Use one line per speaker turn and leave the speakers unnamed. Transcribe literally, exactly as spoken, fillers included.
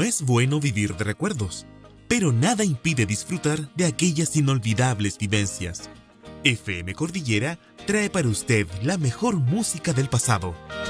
es bueno vivir de recuerdos, pero nada impide disfrutar de aquellas inolvidables vivencias. F M Cordillera trae para usted la mejor música del pasado.